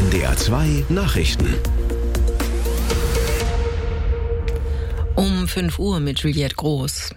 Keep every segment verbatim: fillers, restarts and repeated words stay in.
N D R zwei Nachrichten. Um fünf Uhr mit Juliette Groß.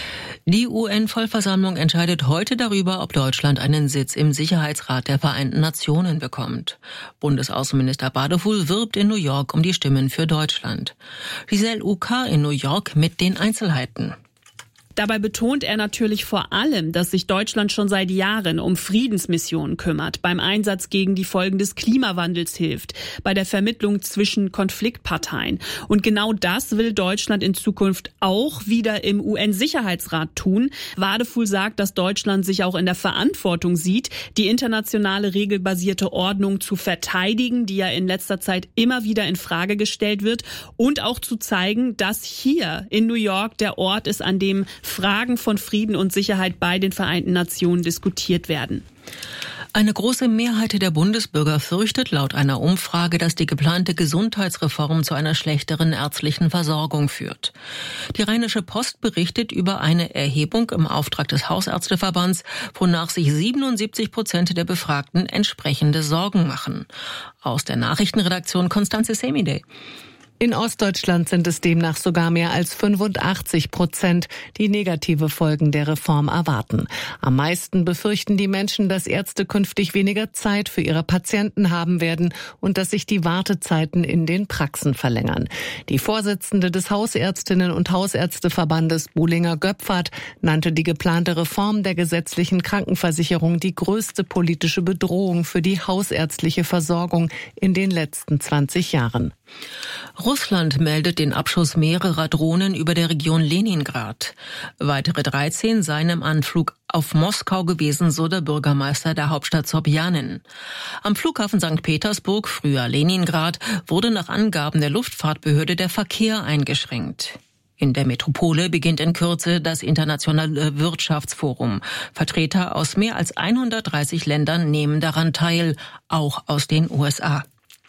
Die U N-Vollversammlung entscheidet heute darüber, ob Deutschland einen Sitz im Sicherheitsrat der Vereinten Nationen bekommt. Bundesaußenminister Badefuhl wirbt in New York um die Stimmen für Deutschland. Giselle Uka in New York mit den Einzelheiten. Dabei betont er natürlich vor allem, dass sich Deutschland schon seit Jahren um Friedensmissionen kümmert, beim Einsatz gegen die Folgen des Klimawandels hilft, bei der Vermittlung zwischen Konfliktparteien. Und genau das will Deutschland in Zukunft auch wieder im U N-Sicherheitsrat tun. Wadefuhl sagt, dass Deutschland sich auch in der Verantwortung sieht, die internationale regelbasierte Ordnung zu verteidigen, die ja in letzter Zeit immer wieder in Frage gestellt wird, und auch zu zeigen, dass hier in New York der Ort ist, an dem Fragen von Frieden und Sicherheit bei den Vereinten Nationen diskutiert werden. Eine große Mehrheit der Bundesbürger fürchtet laut einer Umfrage, dass die geplante Gesundheitsreform zu einer schlechteren ärztlichen Versorgung führt. Die Rheinische Post berichtet über eine Erhebung im Auftrag des Hausärzteverbands, wonach sich siebenundsiebzig Prozent der Befragten entsprechende Sorgen machen. Aus der Nachrichtenredaktion Constanze Semide. In Ostdeutschland sind es demnach sogar mehr als fünfundachtzig Prozent, die negative Folgen der Reform erwarten. Am meisten befürchten die Menschen, dass Ärzte künftig weniger Zeit für ihre Patienten haben werden und dass sich die Wartezeiten in den Praxen verlängern. Die Vorsitzende des Hausärztinnen- und Hausärzteverbandes, Buhlinger Göpfert, nannte die geplante Reform der gesetzlichen Krankenversicherung die größte politische Bedrohung für die hausärztliche Versorgung in den letzten zwanzig Jahren. Russland meldet den Abschuss mehrerer Drohnen über der Region Leningrad. Weitere dreizehn seien im Anflug auf Moskau gewesen, so der Bürgermeister der Hauptstadt Sobjanin. Am Flughafen Sankt Petersburg, früher Leningrad, wurde nach Angaben der Luftfahrtbehörde der Verkehr eingeschränkt. In der Metropole beginnt in Kürze das Internationale Wirtschaftsforum. Vertreter aus mehr als hundertdreißig Ländern nehmen daran teil, auch aus den U S A.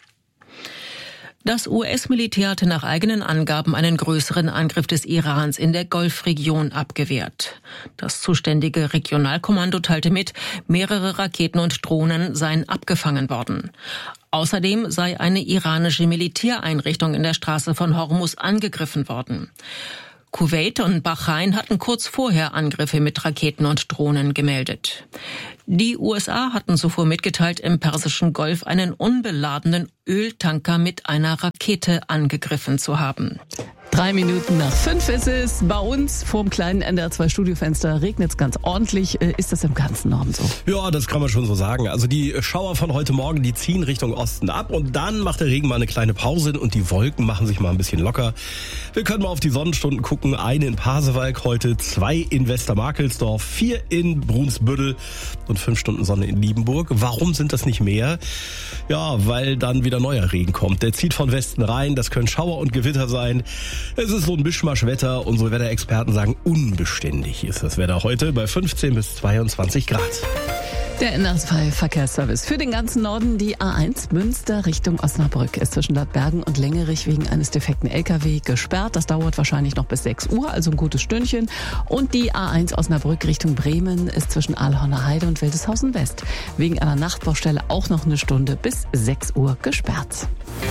Das U S-Militär hatte nach eigenen Angaben einen größeren Angriff des Irans in der Golfregion abgewehrt. Das zuständige Regionalkommando teilte mit, mehrere Raketen und Drohnen seien abgefangen worden. Außerdem sei eine iranische Militäreinrichtung in der Straße von Hormuz angegriffen worden. Kuwait und Bahrain hatten kurz vorher Angriffe mit Raketen und Drohnen gemeldet. Die U S A hatten zuvor mitgeteilt, im Persischen Golf einen unbeladenen Öltanker mit einer Rakete angegriffen zu haben. Drei Minuten nach fünf ist es. Bei uns vorm kleinen N D R zwei Studiofenster regnet es ganz ordentlich. Ist das im ganzen Norden so? Ja, das kann man schon so sagen. Also die Schauer von heute Morgen, die ziehen Richtung Osten ab und dann macht der Regen mal eine kleine Pause und die Wolken machen sich mal ein bisschen locker. Wir können mal auf die Sonnenstunden gucken. Eine in Pasewalk heute, zwei in Westermarkelsdorf, vier in Brunsbüttel und fünf Stunden Sonne in Liebenburg. Warum sind das nicht mehr? Ja, weil dann wieder neuer Regen kommt. Der zieht von Westen rein. Das können Schauer und Gewitter sein. Es ist so ein Mischmaschwetter. Unsere Wetterexperten sagen, unbeständig ist das Wetter heute bei fünfzehn bis zweiundzwanzig Grad. Der N D R zwei Verkehrsservice für den ganzen Norden. Die A eins Münster Richtung Osnabrück ist zwischen Bad Bergen und Längerich wegen eines defekten L K W gesperrt. Das dauert wahrscheinlich noch bis sechs Uhr, also ein gutes Stündchen. Und die A eins Osnabrück Richtung Bremen ist zwischen Aalhorner Heide und Wildeshausen West wegen einer Nachtbaustelle auch noch eine Stunde bis sechs Uhr gesperrt.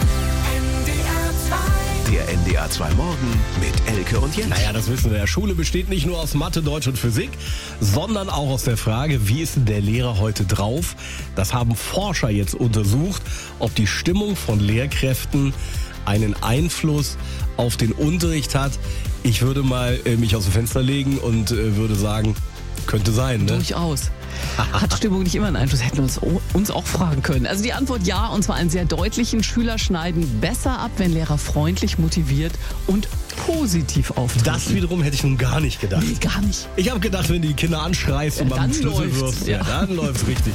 Der N D R zwei Morgen mit Elke und Jens. Naja, das wissen wir ja. Schule besteht nicht nur aus Mathe, Deutsch und Physik, sondern auch aus der Frage, wie ist denn der Lehrer heute drauf? Das haben Forscher jetzt untersucht, ob die Stimmung von Lehrkräften einen Einfluss auf den Unterricht hat. Ich würde mal äh, mich aus dem Fenster legen und äh, würde sagen, könnte sein, ne? Durchaus. Hat Stimmung nicht immer einen Einfluss? Hätten wir uns, uns auch fragen können. Also die Antwort ja, und zwar einen sehr deutlichen. Schüler schneiden besser ab, wenn Lehrer freundlich, motiviert und positiv auftreten. Das wiederum hätte ich nun gar nicht gedacht. Nee, gar nicht. Ich habe gedacht, wenn du die Kinder anschreist Ja, und mal mit dem Schlüssel läuft's, wirfst, ja. ja, dann läuft's richtig.